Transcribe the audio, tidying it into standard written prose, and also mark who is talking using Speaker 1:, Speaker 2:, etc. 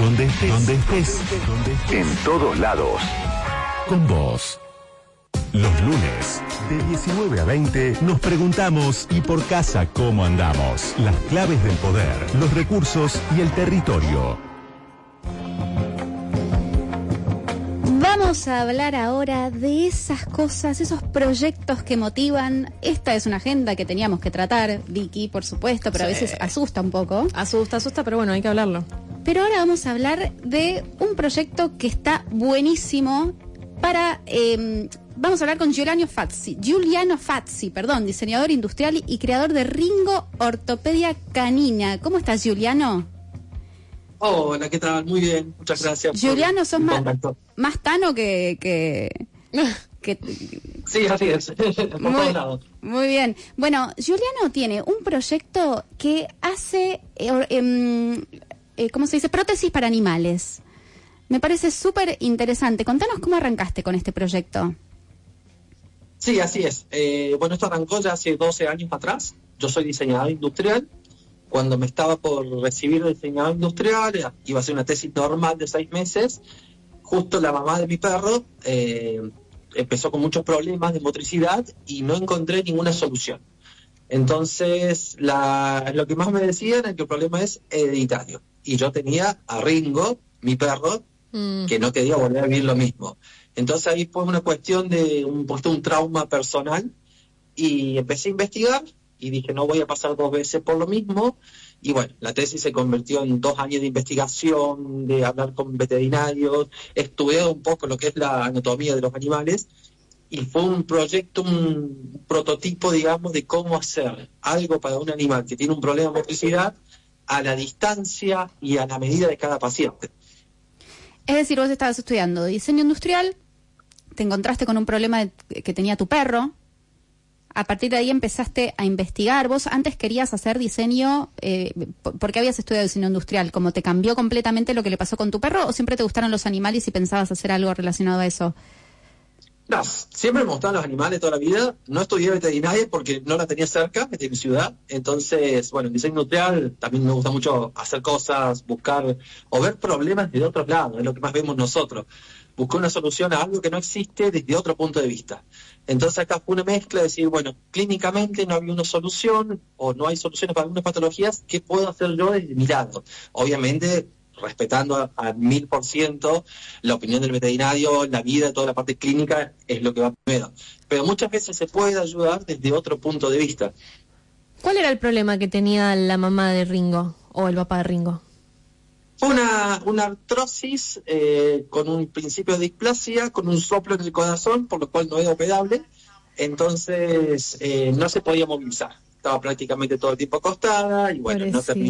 Speaker 1: donde estés, en todos lados. Con vos. Los lunes, de 19 a 20, nos preguntamos ¿y por casa cómo andamos? Las claves del poder, los recursos y el territorio.
Speaker 2: Vamos a hablar ahora de esas cosas, esos proyectos que motivan. Esta es una agenda que teníamos que tratar, Vicky, por supuesto, pero sí, a veces asusta un poco.
Speaker 3: Asusta, pero bueno, hay que hablarlo.
Speaker 2: Pero ahora vamos a hablar de un proyecto que está buenísimo para... vamos a hablar con Giuliano Fazzi, diseñador industrial y creador de Ringo Ortopedia Canina. ¿Cómo estás, Giuliano?
Speaker 4: Hola, ¿qué tal? Muy bien, muchas gracias.
Speaker 2: Giuliano, sos más tano que...
Speaker 4: Sí, así es, por todos lados.
Speaker 2: Muy bien. Bueno, Giuliano tiene un proyecto que hace, ¿cómo se dice? Prótesis para animales. Me parece súper interesante. Contanos cómo arrancaste con este proyecto.
Speaker 4: Sí, así es. Bueno, esto arrancó ya hace 12 años atrás. Yo soy diseñador industrial. Cuando me estaba por recibir de diseñador industrial, iba a hacer una tesis normal de 6 meses. Justo la mamá de mi perro empezó con muchos problemas de motricidad y no encontré ninguna solución. Entonces, lo que más me decían es que el problema es hereditario. Y yo tenía a Ringo, mi perro, que no quería volver a vivir lo mismo. Entonces ahí fue una cuestión de un trauma personal y empecé a investigar y dije no voy a pasar 2 veces por lo mismo. Y bueno, la tesis se convirtió en 2 años de investigación, de hablar con veterinarios, estudié un poco lo que es la anatomía de los animales y fue un proyecto, un prototipo, digamos, de cómo hacer algo para un animal que tiene un problema de motricidad a la distancia y a la medida de cada paciente.
Speaker 2: Es decir, vos estabas estudiando diseño industrial, te encontraste con un problema que tenía tu perro, a partir de ahí empezaste a investigar. Vos antes querías hacer diseño, ¿por qué habías estudiado diseño industrial? ¿Cómo te cambió completamente lo que le pasó con tu perro o siempre te gustaron los animales y pensabas hacer algo relacionado a eso?
Speaker 4: No, siempre me gustaban los animales toda la vida. No estudié veterinaria porque no la tenía cerca de mi ciudad. Entonces, bueno, en diseño industrial también me gusta mucho hacer cosas, buscar o ver problemas desde otros lados, es lo que más vemos nosotros. Buscar una solución a algo que no existe desde otro punto de vista. Entonces acá fue una mezcla de decir, bueno, clínicamente no había una solución o no hay soluciones para algunas patologías, ¿qué puedo hacer yo desde mi lado? Obviamente respetando al 1000% la opinión del veterinario, la vida, toda la parte clínica es lo que va primero. Pero muchas veces se puede ayudar desde otro punto de vista.
Speaker 3: ¿Cuál era el problema que tenía la mamá de Ringo o el papá de Ringo?
Speaker 4: Una artrosis con un principio de displasia, con un soplo en el corazón, por lo cual no era operable. Entonces no se podía movilizar. Estaba prácticamente todo el tiempo acostada y bueno, no terminó.